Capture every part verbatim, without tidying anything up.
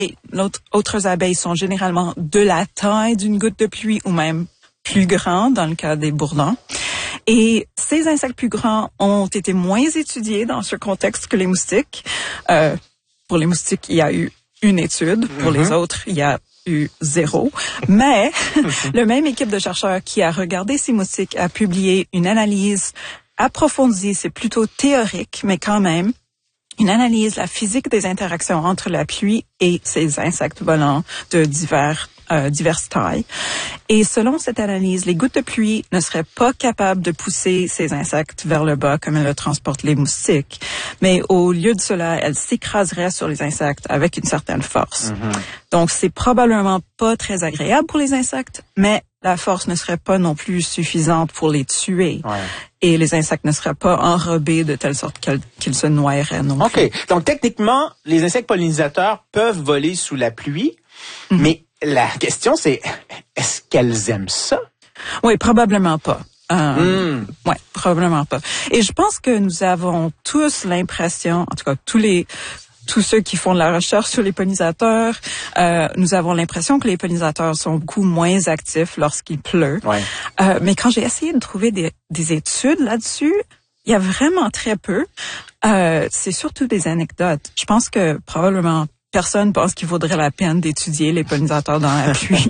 Les autres abeilles sont généralement de la taille d'une goutte de pluie ou même plus grandes dans le cas des bourdons. Et ces insectes plus grands ont été moins étudiés dans ce contexte que les moustiques. Euh, pour les moustiques, il y a eu une étude. Pour mm-hmm. les autres, il y a eu zéro. Mais le même équipe de chercheurs qui a regardé ces moustiques a publié une analyse approfondie, c'est plutôt théorique, mais quand même, une analyse de la physique des interactions entre la pluie et ces insectes volants de divers Euh, diverses tailles. Et selon cette analyse, les gouttes de pluie ne seraient pas capables de pousser ces insectes vers le bas comme elles le transportent les moustiques. Mais au lieu de cela, elles s'écraseraient sur les insectes avec une certaine force. Mm-hmm. Donc, c'est probablement pas très agréable pour les insectes, mais la force ne serait pas non plus suffisante pour les tuer. Ouais. Et les insectes ne seraient pas enrobés de telle sorte qu'ils, qu'ils se noieraient non plus. OK. Donc, techniquement, les insectes pollinisateurs peuvent voler sous la pluie, mm-hmm. mais la question, c'est, est-ce qu'elles aiment ça? Oui, probablement pas. Euh, mm. Oui, probablement pas. Et je pense que nous avons tous l'impression, en tout cas, tous les, tous ceux qui font de la recherche sur les pollinisateurs, euh, nous avons l'impression que les pollinisateurs sont beaucoup moins actifs lorsqu'il pleut. Ouais. Euh, mais quand j'ai essayé de trouver des, des études là-dessus, il y a vraiment très peu. Euh, c'est surtout des anecdotes. Je pense que probablement personne pense qu'il vaudrait la peine d'étudier les pollinisateurs dans la pluie.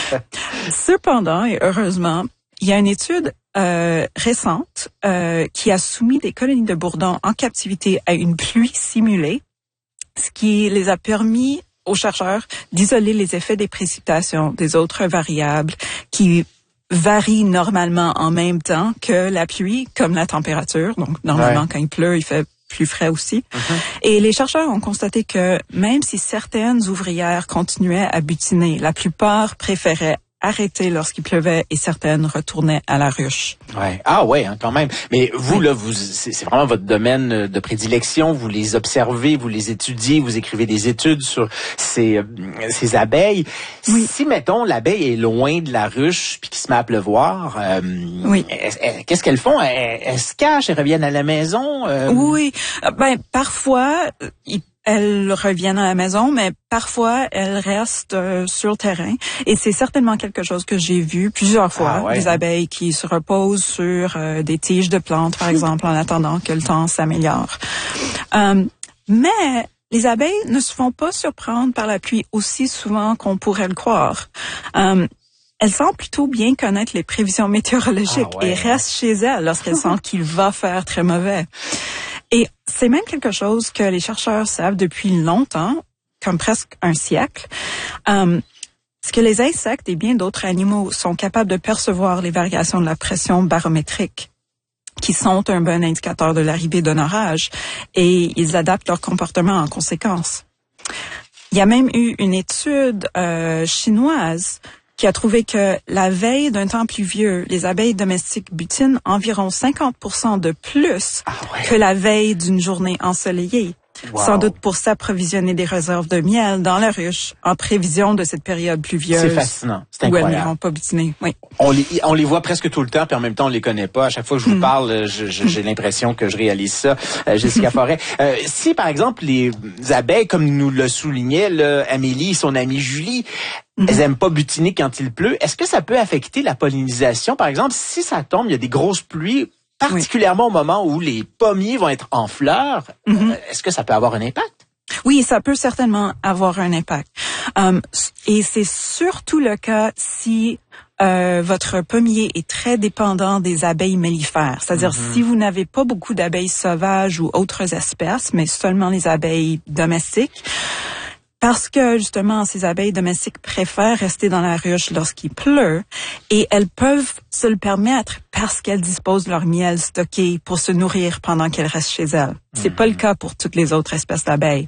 Cependant, et heureusement, il y a une étude euh, récente euh, qui a soumis des colonies de bourdons en captivité à une pluie simulée, ce qui les a permis aux chercheurs d'isoler les effets des précipitations des autres variables qui varient normalement en même temps que la pluie, comme la température. Donc, normalement, ouais. quand il pleut, il fait plus frais aussi. Uh-huh. Et les chercheurs ont constaté que même si certaines ouvrières continuaient à butiner, la plupart préféraient arrêter lorsqu'il pleuvait et certaines retournaient à la ruche. Ouais. Ah ouais, hein, quand même. Mais vous, oui. là, vous, c'est, c'est vraiment votre domaine de prédilection. Vous les observez, vous les étudiez, vous écrivez des études sur ces, ces abeilles. Oui. Si, mettons, l'abeille est loin de la ruche puis qu'il se met à pleuvoir, euh, oui. qu'est-ce qu'elles font? Elles, elles se cachent, elles reviennent à la maison? Euh... Oui. Ben, parfois, ils Elles reviennent à la maison, mais parfois, elles restent euh, sur le terrain. Et c'est certainement quelque chose que j'ai vu plusieurs fois. Ah ouais. Des abeilles qui se reposent sur euh, des tiges de plantes, par exemple, en attendant que le temps s'améliore. Euh, mais les abeilles ne se font pas surprendre par la pluie aussi souvent qu'on pourrait le croire. Euh, Elles semblent plutôt bien connaître les prévisions météorologiques ah ouais. et restent chez elles lorsqu'elles sentent qu'il va faire très mauvais. Et c'est même quelque chose que les chercheurs savent depuis longtemps, comme presque un siècle. Euh, c'est que les insectes et bien d'autres animaux sont capables de percevoir les variations de la pression barométrique, qui sont un bon indicateur de l'arrivée d'un orage, et ils adaptent leur comportement en conséquence. Il y a même eu une étude euh, chinoise qui a trouvé que la veille d'un temps pluvieux, les abeilles domestiques butinent environ cinquante pour cent de plus ah ouais. que la veille d'une journée ensoleillée. Wow. Sans doute pour s'approvisionner des réserves de miel dans la ruche en prévision de cette période pluvieuse. C'est fascinant, c'est incroyable. Où elles n'iront pas butiner. Oui. On les, on les voit presque tout le temps, puis en même temps, on les connaît pas. À chaque fois que je vous mm. parle, je, je, j'ai l'impression que je réalise ça. Euh, Jessica Forêt, euh, si par exemple les abeilles, comme nous le soulignait là, Amélie et son amie Julie, mm-hmm. elles aiment pas butiner quand il pleut, est-ce que ça peut affecter la pollinisation? Par exemple, si ça tombe, il y a des grosses pluies, particulièrement oui. au moment où les pommiers vont être en fleurs, mm-hmm. euh, est-ce que ça peut avoir un impact? Oui, ça peut certainement avoir un impact. Um, et c'est surtout le cas si euh, votre pommier est très dépendant des abeilles mellifères. C'est-à-dire mm-hmm. si vous n'avez pas beaucoup d'abeilles sauvages ou autres espèces, mais seulement les abeilles domestiques, parce que, justement, ces abeilles domestiques préfèrent rester dans la ruche lorsqu'il pleut et elles peuvent se le permettre parce qu'elles disposent de leur miel stocké pour se nourrir pendant qu'elles restent chez elles. C'est mmh. pas le cas pour toutes les autres espèces d'abeilles.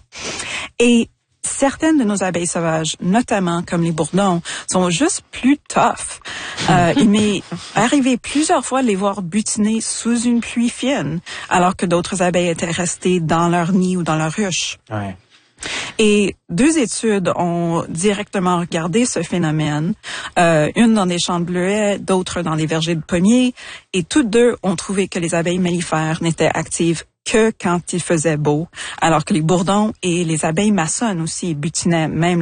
Et certaines de nos abeilles sauvages, notamment comme les bourdons, sont juste plus tough. Euh, il m'est arrivé plusieurs fois de les voir butiner sous une pluie fine, alors que d'autres abeilles étaient restées dans leur nid ou dans leur ruche. Ouais. Et deux études ont directement regardé ce phénomène, euh, une dans des champs de bleuets, d'autres dans des vergers de pommiers, et toutes deux ont trouvé que les abeilles mellifères n'étaient actives que quand il faisait beau, alors que les bourdons et les abeilles maçonnes aussi butinaient même